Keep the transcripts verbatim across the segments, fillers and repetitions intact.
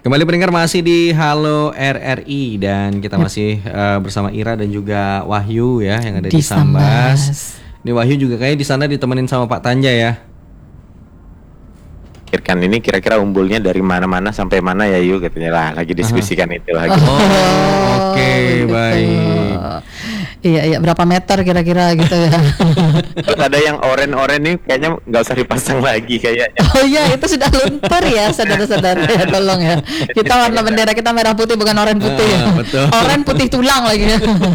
Kembali pendengar masih di Halo R R I dan kita Yep. masih uh, bersama Ira dan juga Wahyu ya yang ada di, Di Sambas. Sambas. Ini Wahyu juga kayak di sana ditemenin sama Pak Tanja ya. Kan ini kira-kira umbulnya dari mana-mana sampai mana ya yuk katanya lah lagi diskusikan itu lagi. Oh, oke, begitu. baik. Iya, iya berapa meter kira-kira gitu ya. Terus ada yang oren-oren nih kayaknya nggak usah dipasang lagi kayaknya. Oh iya, itu sudah luntur ya, saudara-saudara ya, tolong ya. Kita warna bendera kita merah putih bukan oranye putih ya. Ah, betul. Oranye putih tulang lagi.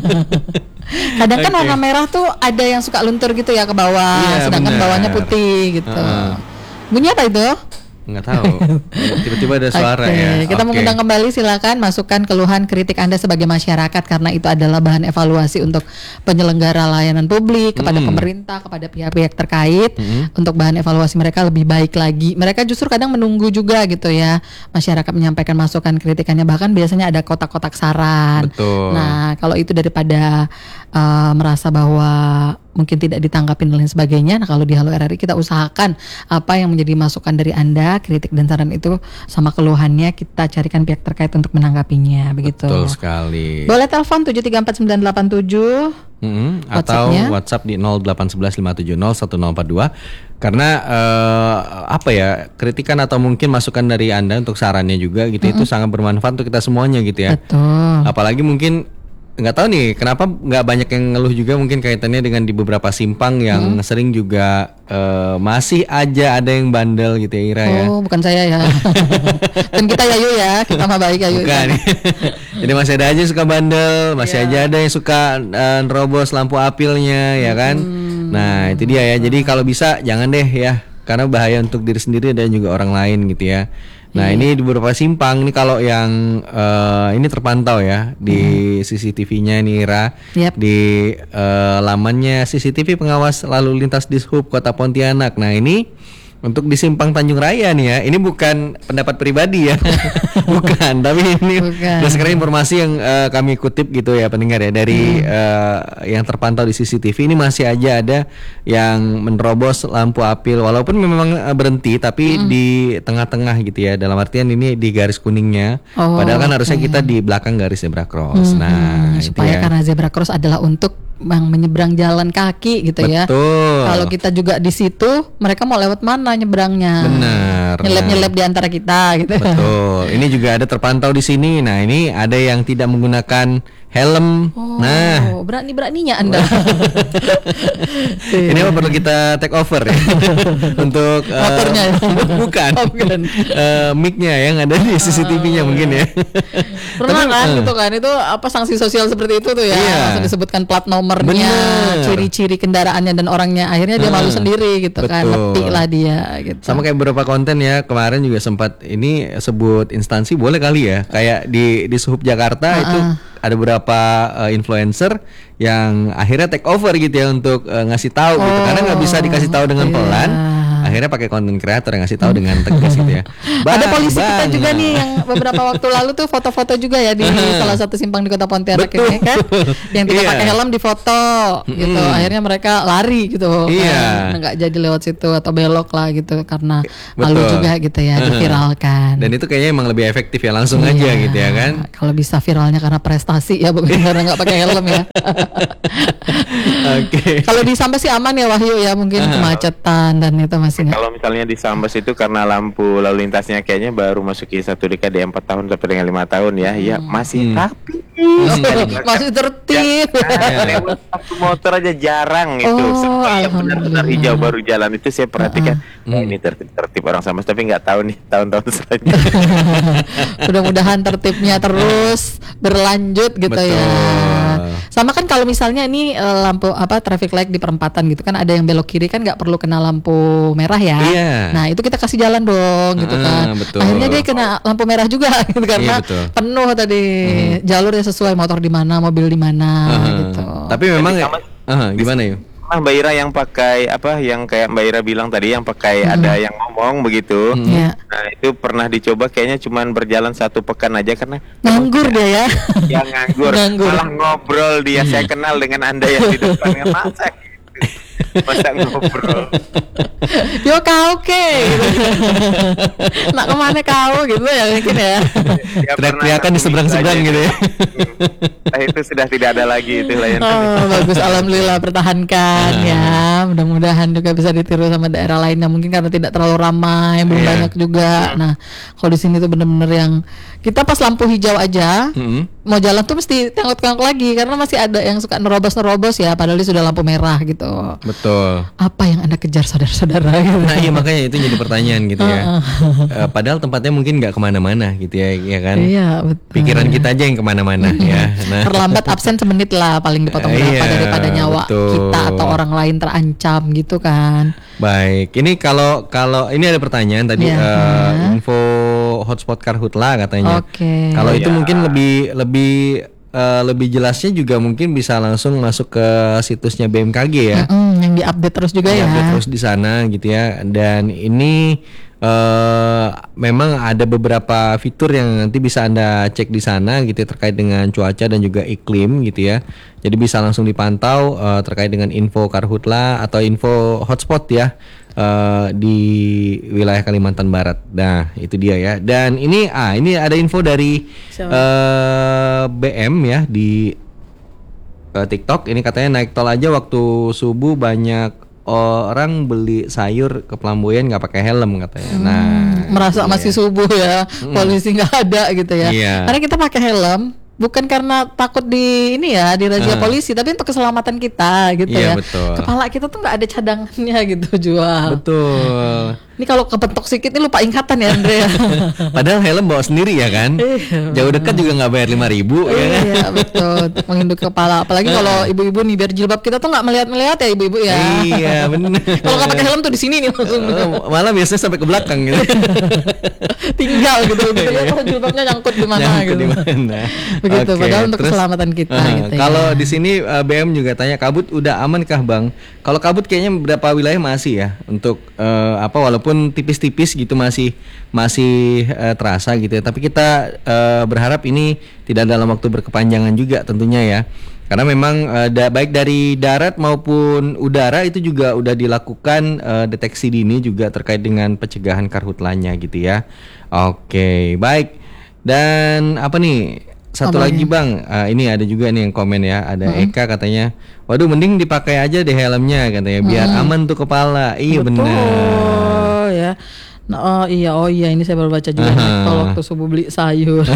Kadang kan Oke. warna merah tuh ada yang suka luntur gitu ya ke bawah, Iya, sedangkan benar. bawahnya putih gitu. Ah. Bunyi apa itu? Nggak tahu. Tiba-tiba ada suara Oke, ya. kita Oke. mengundang kembali, silakan masukkan keluhan kritik Anda sebagai masyarakat karena itu adalah bahan evaluasi untuk penyelenggara layanan publik kepada Mm. pemerintah, kepada pihak-pihak terkait Mm. untuk bahan evaluasi mereka lebih baik lagi. Mereka justru kadang menunggu juga gitu ya. Masyarakat menyampaikan masukan kritikannya, bahkan biasanya ada kotak-kotak saran. Betul. Nah, kalau itu daripada uh, merasa bahwa mungkin tidak ditanggapi dan lain sebagainya. Nah, kalau di Halo R R I kita usahakan apa yang menjadi masukan dari Anda, kritik dan saran itu sama keluhannya kita carikan pihak terkait untuk menanggapinya, begitu. Betul sekali. Boleh telepon tujuh tiga empat sembilan delapan tujuh. Mm-hmm. Atau WhatsApp-nya? WhatsApp di nol delapan satu satu lima tujuh nol satu nol empat dua. Karena eh, apa ya, kritikan atau mungkin masukan dari Anda untuk sarannya juga gitu, itu sangat bermanfaat untuk kita semuanya gitu ya. Betul. Apalagi mungkin nggak tahu nih kenapa nggak banyak yang ngeluh juga, mungkin kaitannya dengan di beberapa simpang yang sering juga eh, masih aja ada yang bandel gitu ya Ira ya. Oh, bukan saya ya. Dan kita ya yuk ya, kita mah baik ya yuk. Bukan. Jadi masih ada aja yang suka bandel, masih aja ada yang suka eh, nerobos lampu apilnya ya kan. Nah itu dia ya. Jadi kalau bisa jangan deh ya, karena bahaya untuk diri sendiri dan juga orang lain gitu ya. Nah ini di beberapa simpang nih kalau yang eh, ini terpantau ya di C C T V-nya nih Ira, Yap. di eh, lamannya C C T V pengawas lalu lintas Dishub Kota Pontianak. Nah ini untuk di Simpang Tanjung Raya nih ya, ini bukan pendapat pribadi ya, bukan, tapi ini Bukan. berdasarkan informasi yang eh, kami kutip gitu ya pendengar ya dari eh, yang terpantau di C C T V, ini masih aja ada yang menerobos lampu apil walaupun memang eh, berhenti tapi di tengah-tengah gitu ya, dalam artian ini di garis kuningnya, Oh, padahal kan harusnya oke. kita di belakang garis zebra cross. Hmm, Nah itu supaya ya. karena zebra cross adalah untuk yang menyeberang jalan kaki gitu ya. Betul. Kalau kita juga di situ, mereka mau lewat mana nyeberangnya? Benar. Nyelip-nyelip di antara kita gitu. Betul. Ini juga ada terpantau di sini. Nah, ini ada yang tidak menggunakan helm. Oh, Nah, berani-beraninya Anda. ini apa perlu kita take over ya untuk eh, Motornya ya? bukan. Oh, bukan. Eh, mic-nya yang ada di C C T V-nya mungkin ya. Pernah Tapi, kan eh, gitu kan? Itu apa sanksi sosial seperti itu tuh ya? Iya. Langsung disebutkan plat nomornya, Bener. ciri-ciri kendaraannya dan orangnya. Akhirnya dia malu Hmm, sendiri gitu kan. betul. Mati lah dia gitu. Sama kayak beberapa konten ya kemarin juga sempat ini sebut instansi boleh kali ya, kayak di di Suhub Jakarta itu ada beberapa uh, influencer yang akhirnya take over gitu ya untuk uh, ngasih tahu gitu, karena nggak bisa dikasih tahu dengan iya. pelan, akhirnya pakai konten kreator yang ngasih tahu dengan tegas gitu ya. Ada Bang, polisi kita bang. juga nih yang beberapa waktu lalu tuh foto-foto juga ya di salah satu simpang di Kota Pontianak Betul. ini kan, yang tidak Iya. pakai helm di foto gitu. Akhirnya mereka lari gitu, Iya. kan. nggak jadi lewat situ atau belok lah gitu karena malu Betul. juga gitu ya diviralkan. Dan itu kayaknya emang lebih efektif ya, langsung aja Iya. gitu ya kan. Kalau bisa viralnya karena prestasi ya, bukan karena nggak pakai helm ya. Oke. Kalau di Sambas sih aman ya Wahyu ya, mungkin kemacetan dan itu masih nggak. Kalau misalnya di Sambas itu karena lampu lalu lintasnya kayaknya baru masuki satu dekade empat tahun sampai dengan lima tahun ya, ya masih rapi. Masih tertib. Nah, lewat satu motor aja jarang itu. Oh, Sampai yang benar-benar alhamdulillah. hijau baru jalan itu saya perhatikan. "Oh, ini tertib-tertib orang Sambas, tapi nggak tahu nih tahun-tahun selanjutnya. Mudah-mudahan tertibnya terus berlanjut gitu Betul. ya. Sama kan kalau misalnya ini eh, lampu apa traffic light di perempatan gitu kan, ada yang belok kiri kan nggak perlu kena lampu merah ya. Iya. Nah itu kita kasih jalan dong gitu Ah, kan. betul. Akhirnya dia kena lampu merah juga gitu karena betul. penuh tadi jalurnya sesuai, motor di mana, mobil di mana Ah, gitu. Tapi memang Jadi sama- ah, gimana yuk? Nah, Mbak Ira yang pakai apa yang kayak Mbak Ira bilang tadi yang pakai ada yang ngomong begitu. Iya. Nah, itu pernah dicoba kayaknya cuman berjalan satu pekan aja karena Nganggur dia ya. yang nganggur, Nganggur. malah ngobrol dia. Saya kenal dengan Anda yang di depan, masa gitu. masa ngobrol. Yo kau ke, nak kemana kau gitu ya mungkin ya. Ya, Teriak-teriakan di pernah seberang-seberang aja gitu ya. Nah, itu sudah tidak ada lagi itu layanan. Oh, bagus, alhamdulillah pertahankan Ah. ya. Mudah-mudahan juga bisa ditiru sama daerah lainnya. Mungkin karena tidak terlalu ramai, belum Iya. banyak juga. Nah, kalau di sini tuh bener-bener yang kita pas lampu hijau aja, Mm-mm. mau jalan tuh mesti tengok-tengok lagi karena masih ada yang suka nerobos-nerobos ya. Padahal dia sudah lampu merah gitu. Betul. Apa yang Anda kejar saudara-saudara? Gitu. Nah iya makanya itu jadi pertanyaan gitu ya. Eh, padahal tempatnya mungkin nggak kemana-mana gitu ya, ya kan? Iya betul. Pikiran kita aja yang kemana-mana ya. Nah, Terlambat absen semenit lah paling dipotong Eh, berapa iya, daripada nyawa betul. kita atau orang lain terancam gitu kan. baik. Ini kalau kalau ini ada pertanyaan tadi Iya. eh, info hotspot Karhutla katanya. Oke. Kalau itu Ya. mungkin lebih lebih eh, lebih jelasnya juga mungkin bisa langsung masuk ke situsnya B M K G ya. Mm-mm, yang diupdate terus juga ya. Update terus di sana gitu ya. Dan ini eh memang ada beberapa fitur yang nanti bisa Anda cek di sana gitu ya, terkait dengan cuaca dan juga iklim gitu ya. Jadi bisa langsung dipantau eh, terkait dengan info Karhutla atau info hotspot ya eh, di wilayah Kalimantan Barat. Nah, itu dia ya. Dan ini ah ini ada info dari eh, B M ya di ke TikTok. Ini katanya naik tol aja waktu subuh banyak orang beli sayur ke Pelamboyan nggak pakai helm katanya. Nah, Merasa itu masih dia. subuh ya, polisi nggak ada gitu ya. Iya. Karena kita pakai helm bukan karena takut di ini ya dirazia Ah. polisi, tapi untuk keselamatan kita gitu Iya, ya. betul. Kepala kita tuh nggak ada cadangannya gitu jual. Betul. Ini kalau kepentok sedikit ini lupa ingatan ya Andre ya. Padahal helm bawa sendiri ya kan. Iya, Jauh dekat juga nggak bayar lima ribu ya kan. Iya betul, untuk menginduk kepala. Apalagi kalau ibu-ibu nih biar jilbab kita tuh nggak melihat-melihat ya ibu-ibu ya. Iya benar. Kalau nggak pakai helm tuh di sini nih langsung Oh, malah biasanya sampai ke belakang gitu. tinggal gitu. Kita lihat kalau jilbabnya nyangkut di mana Nyangkut gitu. di mana. Begitu, Oke, padahal untuk terus, keselamatan kita uh, gitu ya. Kalau di sini uh, B M juga tanya kabut udah aman kah Bang? Kalau kabut kayaknya beberapa wilayah masih ya untuk uh, apa walaupun tipis-tipis gitu masih masih uh, terasa gitu ya. Tapi kita uh, berharap ini tidak dalam waktu berkepanjangan juga tentunya ya. Karena memang uh, da- baik dari darat maupun udara itu juga udah dilakukan uh, deteksi dini juga terkait dengan pencegahan karhutlanya gitu ya. Oke, baik. Dan apa nih? Satu Apa lagi ini? Bang, ah, ini ada juga nih yang komen ya, ada Eka katanya, waduh mending dipakai aja deh helmnya katanya, biar aman tuh kepala. Iya benar. Oh ya. Nah, oh iya, oh iya ini saya baru baca juga nih, Aha. kalau waktu subuh beli sayur.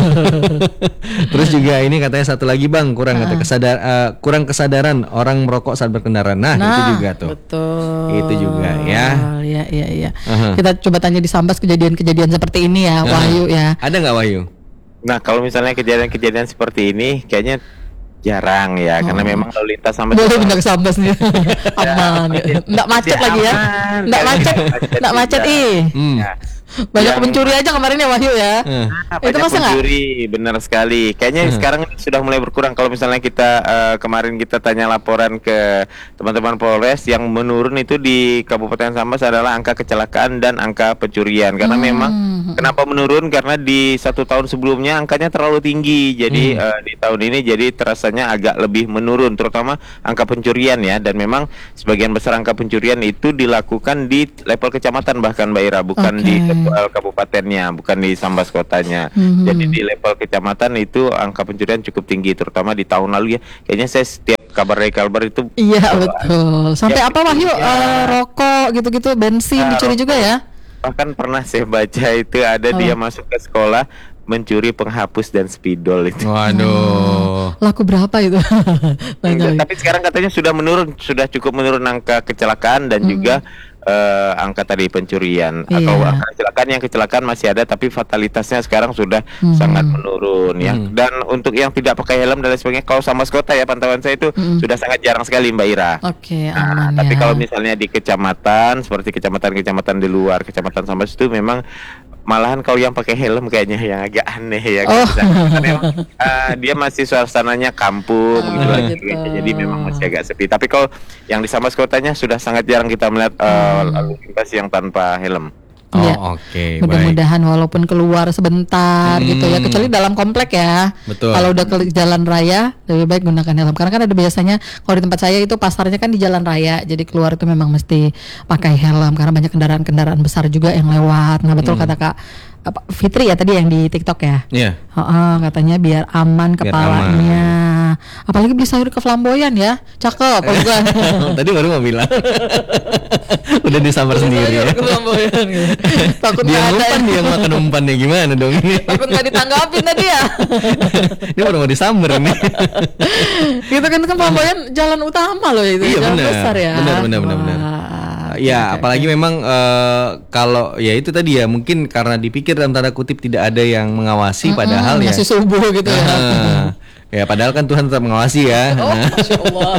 Terus juga ini katanya satu lagi Bang, kurang kata kesadar, eh, kurang kesadaran orang merokok saat berkendara. Nah, itu juga tuh. Betul. Itu juga ya. Iya, iya, iya. Aha. Kita coba tanya di Sambas kejadian-kejadian seperti ini ya, Wahyu ya. Ada nggak Wahyu? Nah, kalau misalnya kejadian-kejadian seperti ini kayaknya jarang ya, karena memang lalu lintas sampai Boleh pindah ke Sambas nih. Aman. Ya, Enggak macet ya, lagi ya. aman. Enggak macet. Enggak macet juga. ih. Hmm. Ya. Banyak Yang- pencuri aja kemarin ya Wahyu ya. Eh. Nah, Itu banyak masa nggak? pencuri, benar sekali. Kayaknya Hmm. sekarang ini sudah mulai berkurang. Kalau misalnya kita eh, kemarin kita tanya laporan ke teman-teman Polres, yang menurun itu di Kabupaten Sambas adalah angka kecelakaan dan angka pencurian. Karena Hmm. memang kenapa menurun? Karena di satu tahun sebelumnya angkanya terlalu tinggi. Jadi Hmm. eh, di tahun ini jadi terasanya agak lebih menurun, terutama angka pencurian ya. Dan memang sebagian besar angka pencurian itu dilakukan di level kecamatan bahkan Mbak Ira, bukan di Oke. level kabupatennya, bukan di Sambas kotanya. Mhm. Jadi di level kecamatan itu angka pencurian cukup tinggi, terutama di tahun lalu ya. Kayaknya saya setiap kabar dari Kalbar itu Iya betul. Sampai Ya, apa Wahyu? ya. Eh, rokok gitu-gitu, bensin Ah, dicuri rokok. juga ya? bahkan pernah saya baca itu ada dia masuk ke sekolah mencuri penghapus dan spidol itu. Waduh. Laku berapa itu? Nanya Enggak, lagi. tapi sekarang katanya sudah menurun, sudah cukup menurun angka kecelakaan dan juga eh, angka tadi pencurian atau Iya. angka kecelakaan yang kecelakaan masih ada tapi fatalitasnya sekarang sudah Hmm. sangat menurun ya. Hmm. Dan untuk yang tidak pakai helm dan lain sebagainya, kalau Sambas kota ya pantauan saya itu Hmm. sudah sangat jarang sekali Mbak Ira. Oke, Nah, aman tapi ya. kalau misalnya di kecamatan seperti kecamatan-kecamatan di luar kecamatan Sambas itu memang malahan kalau yang pakai helm kayaknya yang agak aneh ya. Oh. Karena memang, eh, dia masih suasananya kampung Oh, gitu lah, gitu. jadi memang masih agak sepi. Tapi kalau yang di Sambas kotanya sudah sangat jarang kita melihat eh, Hmm. lalu lintas yang tanpa helm. Oh, Iya. oke, baik. Mudah-mudahan walaupun keluar sebentar Hmm. gitu ya, kecuali dalam komplek ya. Betul. Kalau udah ke jalan raya lebih baik gunakan helm. Karena kan ada biasanya kalau di tempat saya itu pasarnya kan di jalan raya, jadi keluar itu memang mesti pakai helm karena banyak kendaraan-kendaraan besar juga yang lewat. Nah betul Hmm. kata Kak apa, Fitri ya tadi yang di TikTok ya. Iya. Heeh, katanya biar aman Biar kepalanya. Apalagi beli sayur ke flamboyan ya, cakep. apa bukan? Tadi baru mau bilang. Udah disambar sendiri ya. Sayur ke flamboyan gitu. Takut Dia nggak ada ngumpan, yang- dia makan umpannya gimana dong ini? takut nggak ditanggapin tadi ya. Dia baru mau disambar nih. Gitu kan kan flamboyan jalan utama loh itu, Iya, jalan benar. besar ya. Benar, benar, benar, benar. Wah, Ya, oke, apalagi oke. memang eh, kalau ya itu tadi ya mungkin karena dipikir dalam tanda kutip tidak ada yang mengawasi, padahal ya. masih subuh gitu ya. Ah, ya padahal kan Tuhan tetap mengawasi ya. Oh, Nah. Masya Allah.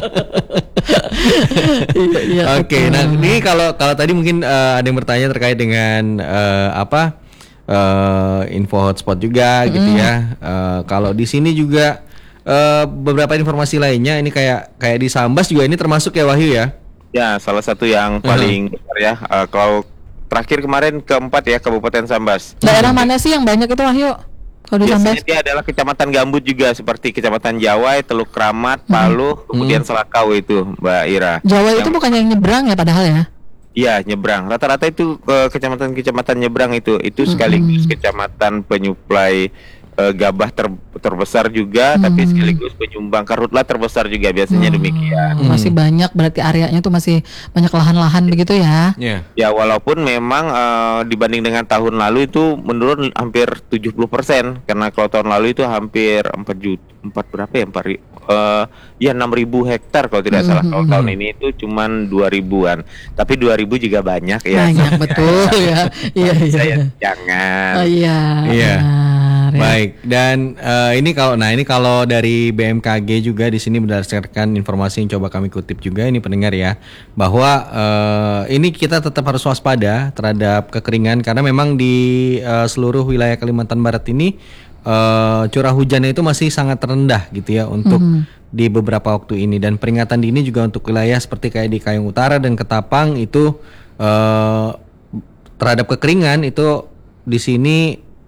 Iya, iya, Oke, betul. nah ini kalau kalau tadi mungkin eh, ada yang bertanya terkait dengan eh, apa eh, info hotspot juga gitu ya. Eh, kalau di sini juga eh, beberapa informasi lainnya ini kayak kayak di Sambas juga ini termasuk ya Wahyu ya. Ya, salah satu yang paling besar ya. Eh, kalau terakhir kemarin keempat ya Kabupaten Sambas. Daerah mana sih yang banyak itu Wahyu? Kalau di Sambas? Biasanya dia adalah kecamatan gambut juga seperti kecamatan Jawai, Teluk Kramat, Palu, kemudian Selakau itu, Mbak Ira. Jawa itu Yang- bukan yang nyebrang ya padahal ya? Iya, nyebrang. Rata-rata itu eh, kecamatan-kecamatan nyebrang itu itu sekaligus kecamatan penyuplai eh, gabah ter- terbesar juga, tapi sekaligus penyumbang karhutlah terbesar juga biasanya demikian. Hmm, Masih banyak berarti areanya tuh masih banyak lahan-lahan begitu ya? Iya. Ya walaupun memang eh, dibanding dengan tahun lalu itu menurun hampir tujuh puluh persen karena kalau tahun lalu itu hampir empat juta empat berapa ya empat ri- eh, ya enam ribu hektar kalau tidak salah. Kalau tahun ini itu cuman dua ribuan. Tapi dua ribu juga banyak ya. Banyak betul ya. Iya iya. Saya jangan. Oh, iya. Iya. benar, ya. Baik, dan eh, ini kalau nah ini kalau dari B M K G juga di sini berdasarkan informasi yang coba kami kutip juga ini pendengar ya, bahwa eh, ini kita tetap harus waspada terhadap kekeringan karena memang di eh, seluruh wilayah Kalimantan Barat ini eh, curah hujannya itu masih sangat rendah gitu ya untuk di beberapa waktu ini, dan peringatan dini juga untuk wilayah seperti kayak di Kayong Utara dan Ketapang itu eh, terhadap kekeringan itu di sini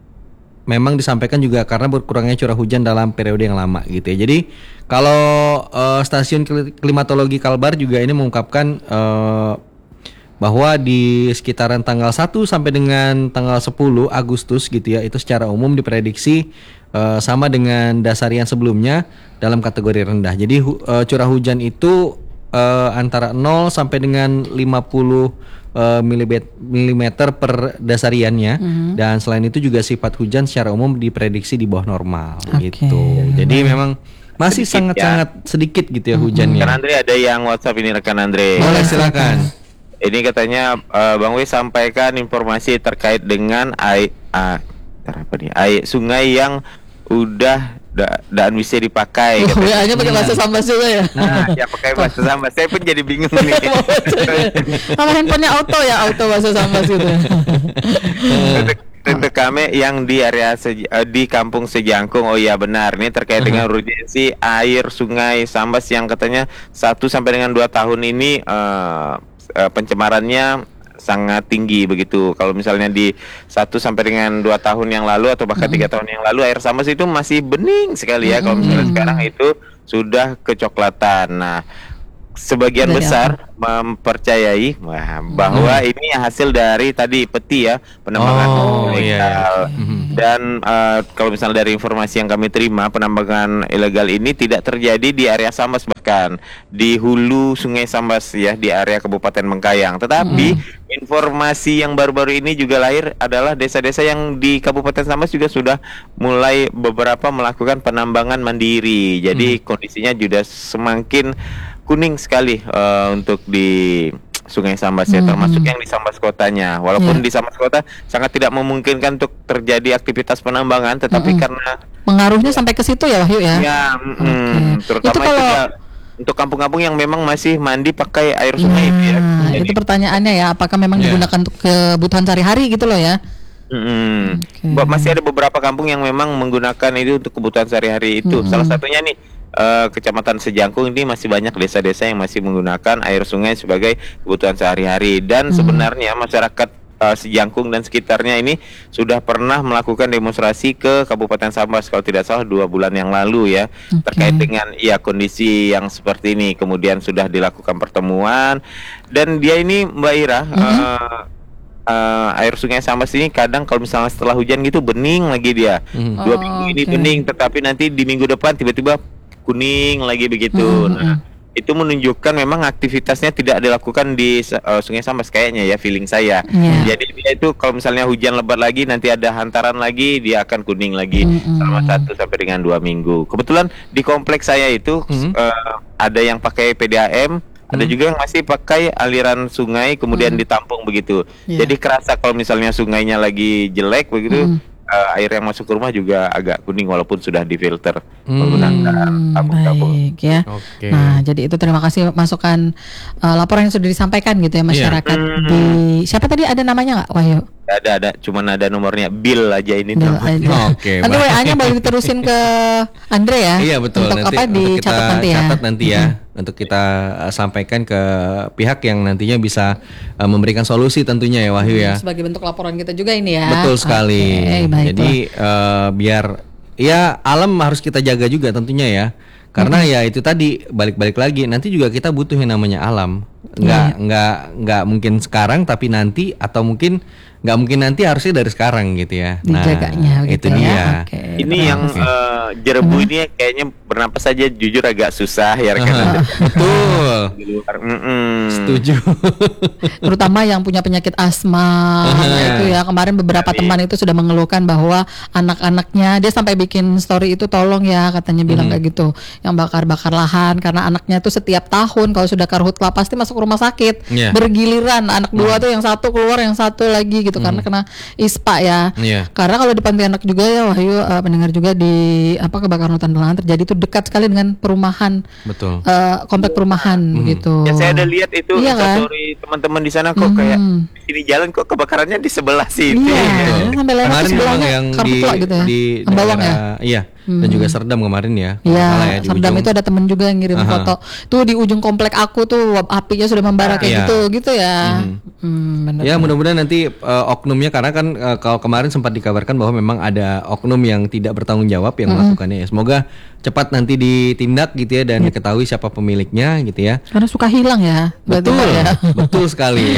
memang disampaikan juga karena berkurangnya curah hujan dalam periode yang lama gitu ya. Jadi kalau eh, stasiun kli- klimatologi Kalbar juga ini mengungkapkan eh, bahwa di sekitaran tanggal satu sampai dengan tanggal sepuluh Agustus gitu ya, itu secara umum diprediksi eh, sama dengan dasarian sebelumnya dalam kategori rendah. Jadi hu- eh, curah hujan itu eh, antara nol sampai dengan lima puluh eh, milibet- milimeter per dasariannya, dan selain itu juga sifat hujan secara umum diprediksi di bawah normal Oke, gitu. Jadi memang masih Sedikit ya. sangat-sangat sedikit gitu ya hujannya. Rekan Andre ada yang WhatsApp ini rekan Andre. Boleh silakan. Ini katanya eh, Bang Wei sampaikan informasi terkait dengan air ah, ntar apa nih? Air sungai yang udah da, dan bisa dipakai. W katanya. A-nya pakai bahasa Sambas juga ya. Nah, ya pakai bahasa Sambas. Saya pun jadi bingung nih. Sama handphonenya auto ya, auto bahasa Sambas gitu. untuk, untuk kami yang di area Sej- eh, di Kampung Sejangkung, oh iya benar, ini terkait dengan urgensi air sungai Sambas yang katanya satu sampai dengan dua tahun ini eh, eh, pencemarannya sangat tinggi begitu. Kalau misalnya di satu sampai dengan dua tahun yang lalu atau bahkan tiga tahun yang lalu air Sambas itu masih bening sekali ya. Kalau misalnya sekarang itu sudah kecoklatan. Nah, sebagian Dari besar mempercayai wah, bahwa ini hasil dari tadi peti ya, penambangan Oh, iya, ilegal. iya. Dan eh, kalau misalnya dari informasi yang kami terima, penambangan ilegal ini tidak terjadi di area Sambas, bahkan di hulu Sungai Sambas ya, di area Kabupaten Bengkayang. Tetapi informasi yang baru-baru ini juga lahir adalah desa-desa yang di Kabupaten Sambas juga sudah mulai beberapa melakukan penambangan mandiri. Jadi kondisinya juga semakin kuning sekali eh, untuk di Sungai Sambas ya, termasuk yang di Sambas kotanya. Walaupun Ya. di Sambas kota sangat tidak memungkinkan untuk terjadi aktivitas penambangan, tetapi karena Pengaruhnya sampai ke situ ya Wahyu ya. ya, mm, Oke. terutama Itu itu, kalau- ya, untuk kampung-kampung yang memang masih mandi pakai air sungai itu ya. Nah, Jadi, itu pertanyaannya ya, apakah memang Ya. digunakan untuk kebutuhan sehari-hari gitu loh ya? mm, Oke. Ba- masih ada beberapa kampung yang memang menggunakan itu untuk kebutuhan sehari-hari itu. Salah satunya nih eh, Kecamatan Sejangkung ini masih banyak desa-desa yang masih menggunakan air sungai sebagai kebutuhan sehari-hari, dan sebenarnya masyarakat uh, Sejangkung dan sekitarnya ini sudah pernah melakukan demonstrasi ke Kabupaten Sambas kalau tidak salah dua bulan yang lalu ya, Oke. terkait dengan ya kondisi yang seperti ini. Kemudian sudah dilakukan pertemuan dan dia ini Mbak Ira, uh, uh, air Sungai Sambas ini kadang kalau misalnya setelah hujan gitu bening lagi dia. Mhm. Dua Oh, minggu ini oke. bening, tetapi nanti di minggu depan tiba-tiba kuning lagi begitu. Mhm, Nah, itu menunjukkan memang aktivitasnya tidak dilakukan di uh, Sungai Sambas kayaknya ya, feeling saya. Iya. Jadi dia itu kalau misalnya hujan lebat lagi, nanti ada hantaran lagi, dia akan kuning lagi Mm-mm. selama satu sampai dengan dua minggu. Kebetulan di kompleks saya itu Mhm. uh, ada yang pakai P D A M, ada Mhm. juga yang masih pakai aliran sungai kemudian ditampung begitu. Iya. Jadi kerasa kalau misalnya sungainya lagi jelek begitu, Mhm. uh, air yang masuk ke rumah juga agak kuning walaupun sudah difilter Hmm. menggunakan Hmm, tabung-tabung. baik ya. Oke. Nah, jadi itu terima kasih masukan uh, laporan yang sudah disampaikan gitu ya masyarakat Iya. di siapa tadi ada namanya nggak Wahyu? Ada ada, cuman ada nomornya Bill aja ini. Bill namanya. aja. Oke, Nanti baik. W A-nya boleh diterusin ke Andre ya. Iya betul. Untuk nanti apa untuk dicatat kita nanti ya. catat nanti ya, untuk kita uh, sampaikan ke pihak yang nantinya bisa uh, memberikan solusi tentunya ya Wahyu ya. Sebagai bentuk laporan kita juga ini ya. Betul sekali. Oke, baiklah. Jadi uh, biar ya alam harus kita jaga juga tentunya ya. Karena ya itu tadi balik-balik lagi nanti juga kita butuh yang namanya alam. Nggak Iya. nggak nggak mungkin sekarang tapi nanti atau mungkin nggak mungkin nanti harusnya dari sekarang gitu ya. Dijaganya itu gitu dia. ya. Oke. Ini terima yang kasih. eh, jerebu ini kayaknya bernapas saja jujur agak susah ya rekan. Betul. Di luar. Mm-mm. Setuju. Terutama yang punya penyakit asma itu ya, kemarin beberapa Jadi- teman itu sudah mengeluhkan bahwa anak-anaknya, dia sampai bikin story itu, tolong ya katanya bilang Hmm. kayak gitu, yang bakar-bakar lahan karena anaknya tuh setiap tahun kalau sudah karhutla pasti masuk rumah sakit Iya. bergiliran, anak dua tuh yang satu keluar yang satu lagi gitu karena kena ispa ya. Iya. Karena kalau di panti anak juga ya Wahyu, eh, pendengar juga di apa kebakaran hutan dan lahan terjadi itu dekat sekali dengan perumahan, Betul. eh, komplek perumahan gitu. Ya saya ada lihat itu Iya kan? story teman-teman di sana kok kayak Mhm. di sini jalan kok kebakarannya di sebelah situ. Iya, Betul. sampai lewat Kemarin di memang sebelahnya yang di Karhutla gitu ya. di Ambawang ya. daerah- iya, dan juga Serdam kemarin ya. kalau Iya, nggak salah ya, di Serdam ujung. itu ada temen juga yang ngirim Aha. foto. Tuh di ujung komplek aku tuh apinya sudah membara kayak Iya. gitu, gitu ya. Mhm. Hmm, benar. Ya mudah-mudahan nanti uh, oknumnya karena kan uh, kalau kemarin sempat dikabarkan bahwa memang ada oknum yang tidak bertanggung jawab yang melakukannya ya. Semoga cepat nanti ditindak gitu ya dan diketahui siapa pemiliknya gitu ya. Karena suka hilang ya. berarti Betul, Pak, ya. betul sekali.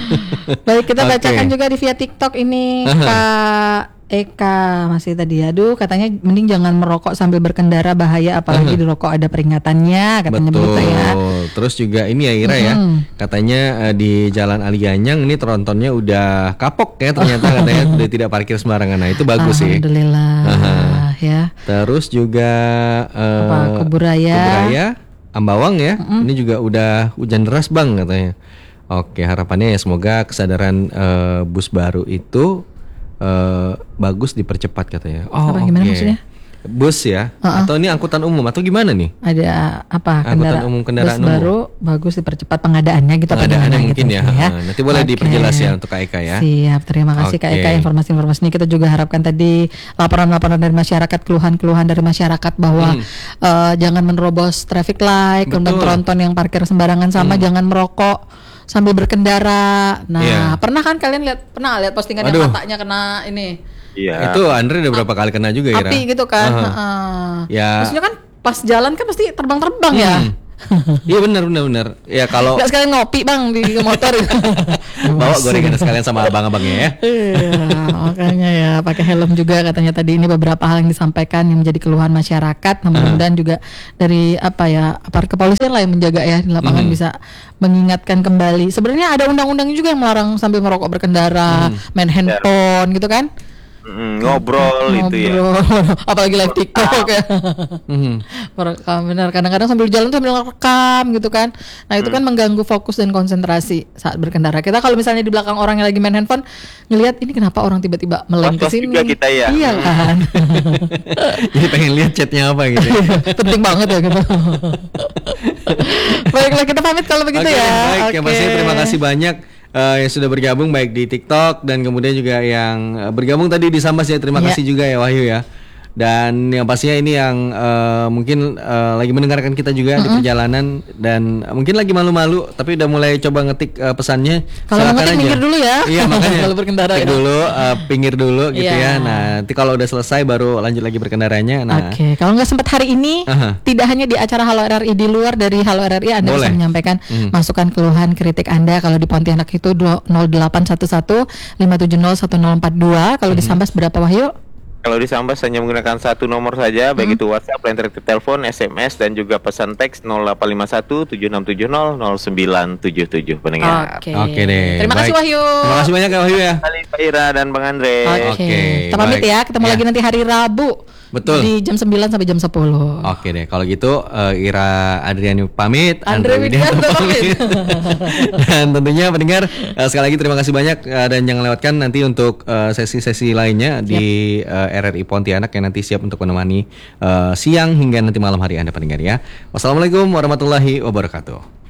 Baik, kita Oke. bacakan juga di via TikTok ini Kak Eka masih tadi, aduh katanya mending jangan merokok sambil berkendara, bahaya apalagi di rokok ada peringatannya katanya Betul. begitu ya. Terus juga ini ya Ira ya, katanya uh, di Jalan Alianyang ini trontonnya udah kapok ya ternyata katanya udah tidak parkir sembarangan. Nah itu bagus sih. Alhamdulillah ya. Terus juga uh, Apa, Kuburaya. Kuburaya, Ambawang ya. Ini juga udah hujan deras bang katanya. Oke, harapannya ya semoga kesadaran uh, bus baru itu uh, bagus dipercepat katanya. Oh, Apa, gimana oke. maksudnya? Bus ya? Atau ini angkutan umum atau gimana nih? Ada apa, Angkutan kendara umum, kendaraan bus umum. baru bagus dipercepat pengadaannya gitu, apa Pengadaannya gimana mungkin gitu ya. maksudnya Ha, nanti boleh Oke. diperjelas ya untuk Kak Eka ya. Siap, terima kasih Kak Oke. Eka informasi-informasi ini. Kita juga harapkan tadi laporan-laporan dari masyarakat, keluhan-keluhan dari masyarakat bahwa eh, jangan menerobos traffic light, Hmm. Betul. Hmm. kemudian tronton yang parkir sembarangan, sama jangan merokok sambil berkendara. Nah, Iya. pernah kan kalian lihat, pernah lihat postingan Aduh. yang matanya kena ini Iya. Itu Andre udah berapa kali kena juga Ira? api gitu kan? Aha. Heeh. Ya. Maksudnya kan pas jalan kan pasti terbang-terbang ya. Hmm. Iya benar benar benar. Ya kalau Gak sekalian ngopi bang di motor gitu. bawa gorengan sekalian sama abang-abangnya ya. Iya, makanya ya pakai helm juga katanya tadi. Ini beberapa hal yang disampaikan yang menjadi keluhan masyarakat. Nah, mudah-mudahan juga dari apa ya, aparat kepolisian lah yang menjaga ya di lapangan bisa mengingatkan kembali. Sebenarnya ada undang-undang juga yang melarang sambil merokok berkendara, main handphone gitu kan. Mm, ngobrol itu ya. Ngobrol. Apalagi live TikTok ya. Mhm. Merekam, benar. Kadang-kadang sambil jalan tuh sambil rekam gitu kan. Nah itu kan mengganggu fokus dan konsentrasi saat berkendara. Kita kalau misalnya di belakang orang yang lagi main handphone, ngelihat ini kenapa orang tiba-tiba meleng ke Was-was sini. juga kita ya. Iya kan. Jadi pengen lihat chatnya apa gitu. ya. Penting banget ya gitu. Baiklah, kita pamit kalau begitu Oke, ya. baik. Yang Oke. pasti terima kasih banyak eh, yang sudah bergabung baik di TikTok dan kemudian juga yang eh, bergabung tadi di Sambas ya. Terima Iya. kasih juga ya Wahyu ya. Dan yang pastinya ini yang uh, mungkin uh, lagi mendengarkan kita juga Mm-mm. di perjalanan dan uh, mungkin lagi malu-malu tapi udah mulai coba ngetik uh, pesannya. Kalau silakan ngetik aja. minggir dulu ya. Iya makanya. Kalau berkendara Tik ya. dulu, uh, pinggir dulu gitu Iya. ya. Nah nanti kalau udah selesai baru lanjut lagi berkendaranya. Nah Oke, kalau nggak sempat hari ini, Aha. tidak hanya di acara Halo R R I, di luar dari Halo R R I Anda Boleh. bisa menyampaikan Hmm. masukan, keluhan, kritik Anda. Kalau di Pontianak itu nol delapan satu satu lima tujuh nol satu nol empat dua. Kalau di Sambas berapa, Wahyu? Kalau di Sambas hanya menggunakan satu nomor saja, baik itu WhatsApp, line interaktif telepon, S M S, dan juga pesan teks nol delapan lima satu tujuh enam tujuh nol nol sembilan tujuh tujuh pendengar. Oke. Oke deh. Terima kasih, baik. Wahyu. Terima kasih banyak ya Wahyu ya. Kali Pak Ira dan Bang Andre. Oke. Oke, Kita pamit baik. ya. Ketemu Ya. lagi nanti hari Rabu. Betul. Di jam sembilan sampai jam sepuluh. Oke deh, kalau gitu uh, Ira Adriani pamit, Andre Widianto pamit. Dan tentunya pendengar uh, sekali lagi terima kasih banyak uh, dan jangan lewatkan nanti untuk uh, sesi-sesi lainnya di uh, R R I Pontianak yang nanti siap untuk menemani uh, siang hingga nanti malam hari Anda pendengar ya. Wassalamualaikum warahmatullahi wabarakatuh.